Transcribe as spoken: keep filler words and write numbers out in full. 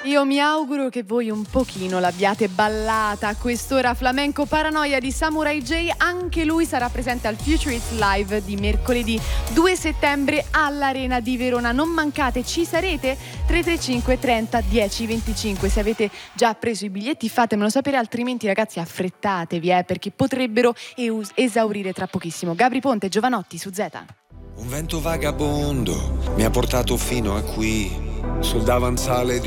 Io mi auguro che voi un pochino l'abbiate ballata a quest'ora. Flamenco Paranoia di Samurai J, anche lui sarà presente al Future Hits Live di mercoledì due settembre all'Arena di Verona. Non mancate, ci sarete? tre tre cinque trenta dieci venticinque. Se avete già preso i biglietti fatemelo sapere, altrimenti ragazzi affrettatevi eh, perché potrebbero eus- esaurire tra pochissimo. Gabri Ponte, Giovanotti su Z. Un vento vagabondo mi ha portato fino a qui, sul davanzale di